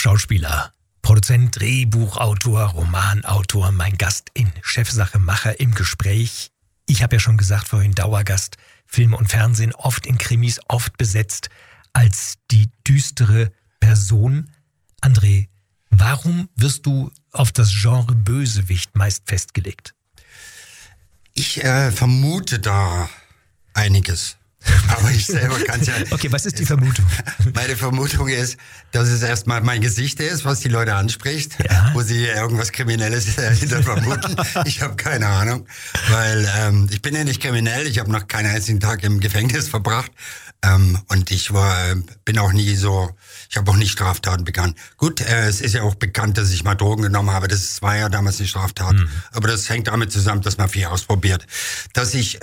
Schauspieler, Produzent, Drehbuchautor, Romanautor, mein Gast in Chefsache Macher im Gespräch. Ich habe ja schon gesagt vorhin, Dauergast, Film und Fernsehen, oft in Krimis, oft besetzt als die düstere Person. André, warum wirst du auf das Genre Bösewicht meist festgelegt? Ich vermute da einiges. Aber ich selber kann es ja... Okay, was ist die Vermutung? Meine Vermutung ist, dass es erstmal mein Gesicht ist, was die Leute anspricht, wo sie irgendwas Kriminelles dahinter vermuten. Ich habe keine Ahnung, weil ich bin ja nicht kriminell, ich habe noch keinen einzigen Tag im Gefängnis verbracht und ich bin auch nie so, ich habe auch nie Straftaten begangen. Gut, es ist ja auch bekannt, dass ich mal Drogen genommen habe, das war ja damals eine Straftat, aber das hängt damit zusammen, dass man viel ausprobiert. Dass ich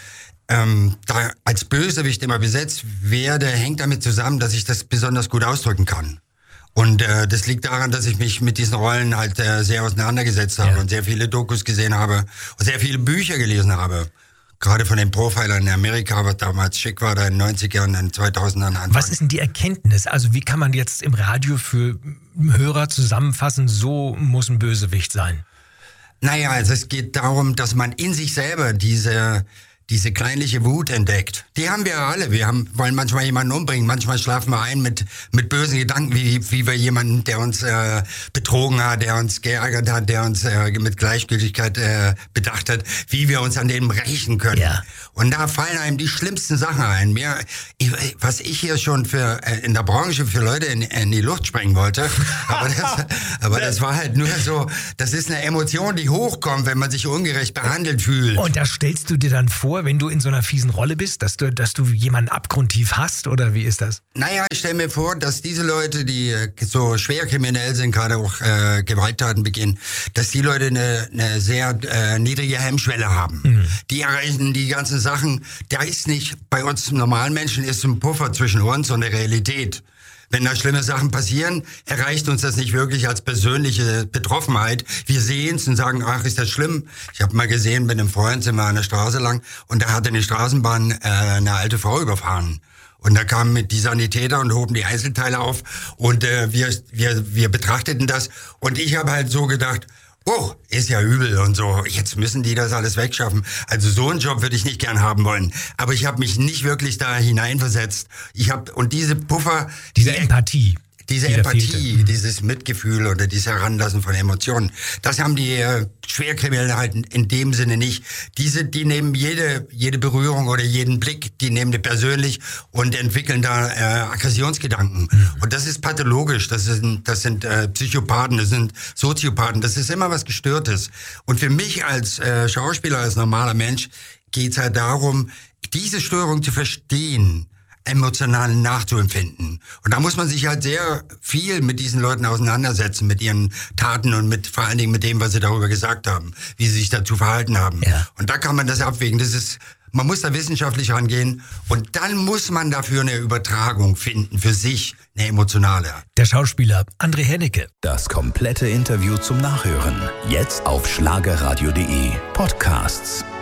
da als Bösewicht immer besetzt werde, hängt damit zusammen, dass ich das besonders gut ausdrücken kann. Und das liegt daran, dass ich mich mit diesen Rollen halt sehr auseinandergesetzt habe und sehr viele Dokus gesehen habe und sehr viele Bücher gelesen habe. Gerade von den Profilern in Amerika, was damals schick war, da in den 90ern, in den 2000ern. Anfang. Was ist denn die Erkenntnis? Also wie kann man jetzt im Radio für Hörer zusammenfassen, so muss ein Bösewicht sein? Naja, also es geht darum, dass man in sich selber diese kleinliche Wut entdeckt. Die haben wir alle. Wir wollen manchmal jemanden umbringen. Manchmal schlafen wir ein mit bösen Gedanken, wie wir jemanden, der uns betrogen hat, der uns geärgert hat, der uns mit Gleichgültigkeit bedacht hat, wie wir uns an dem rächen können. Ja. Und da fallen einem die schlimmsten Sachen ein. Was ich hier schon in der Branche für Leute in die Luft sprengen wollte, aber das war halt nur so, das ist eine Emotion, die hochkommt, wenn man sich ungerecht behandelt fühlt. Und da stellst du dir dann vor, wenn du in so einer fiesen Rolle bist, dass du jemanden abgrundtief hast, oder wie ist das? Naja, ich stelle mir vor, dass diese Leute, die so schwer kriminell sind, gerade auch Gewalttaten beginnen, dass die Leute eine sehr niedrige Hemmschwelle haben. Die erreichen die ganzen Sachen, da ist nicht, bei uns normalen Menschen ist ein Puffer zwischen uns und der Realität. Wenn da schlimme Sachen passieren, erreicht uns das nicht wirklich als persönliche Betroffenheit. Wir sehen es und sagen, ach, ist das schlimm? Ich habe mal gesehen, mit einem Freund sind wir an der Straße lang und da hatte eine Straßenbahn eine alte Frau überfahren. Und da kamen die Sanitäter und hoben die Einzelteile auf und wir betrachteten das. Und ich habe halt so gedacht, oh, ist ja übel und so, jetzt müssen die das alles wegschaffen. Also so einen Job würde ich nicht gern haben wollen. Aber ich habe mich nicht wirklich da hineinversetzt. Und diese Puffer... Diese Empathie. Diese Empathie, dieses Mitgefühl oder dieses Heranlassen von Emotionen, das haben die Schwerkriminellen halt in dem Sinne nicht. Die nehmen jede Berührung oder jeden Blick, die nehmen die persönlich und entwickeln da Aggressionsgedanken. Und das ist pathologisch, das sind Psychopathen, das sind Soziopathen, das ist immer was Gestörtes. Und für mich als Schauspieler, als normaler Mensch, geht's halt darum, diese Störung zu verstehen, emotional nachzuempfinden. Und da muss man sich halt sehr viel mit diesen Leuten auseinandersetzen, mit ihren Taten und vor allen Dingen mit dem, was sie darüber gesagt haben, wie sie sich dazu verhalten haben. Ja. Und da kann man das abwägen. Man muss da wissenschaftlich rangehen und dann muss man dafür eine Übertragung finden, für sich eine emotionale. Der Schauspieler André Hennecke. Das komplette Interview zum Nachhören. Jetzt auf schlagerradio.de Podcasts.